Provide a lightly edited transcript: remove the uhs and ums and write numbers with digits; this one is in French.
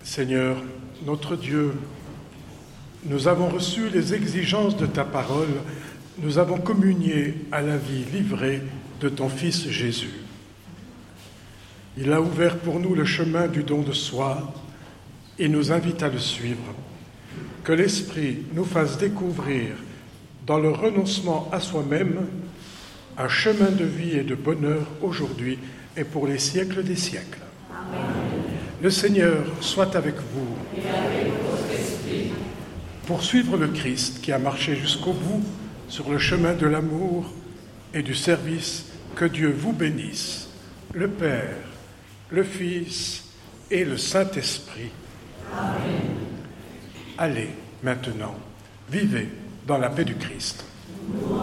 Seigneur, notre Dieu, nous avons reçu les exigences de ta parole, nous avons communié à la vie livrée de ton Fils Jésus. Il a ouvert pour nous le chemin du don de soi et nous invite à le suivre. Que l'Esprit nous fasse découvrir, dans le renoncement à soi-même, un chemin de vie et de bonheur aujourd'hui et pour les siècles des siècles. Amen. Le Seigneur soit avec vous. Et avec votre esprit. Pour suivre le Christ qui a marché jusqu'au bout sur le chemin de l'amour et du service, que Dieu vous bénisse, le Père, le Fils et le Saint-Esprit. Amen. Allez, maintenant, vivez dans la paix du Christ.